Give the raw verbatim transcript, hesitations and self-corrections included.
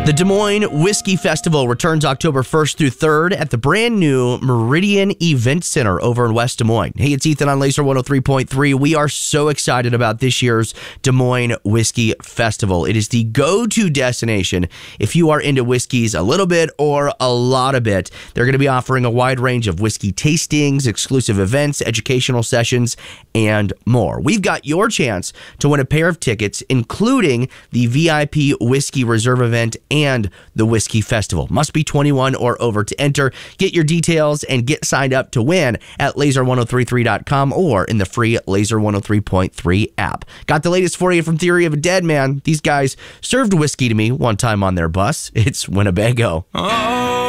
The Des Moines Whiskey Festival returns October first through third at the brand new Meridian Event Center over in West Des Moines. Hey, it's Ethan on Laser one oh three point three. We are so excited about this year's Des Moines Whiskey Festival. It is the go-to destination if you are into whiskeys a little bit or a lot of it. They're going to be offering a wide range of whiskey tastings, exclusive events, educational sessions, and more. We've got your chance to win a pair of tickets, including the V I P Whiskey Reserve event and the Whiskey Festival. Must be twenty-one or over to enter. Get your details and get signed up to win at laser ten thirty-three dot com or in the free Laser one oh three point three app. Got the latest for you from Theory of a Dead Man. These guys served whiskey to me one time on their bus. It's Winnebago. Oh.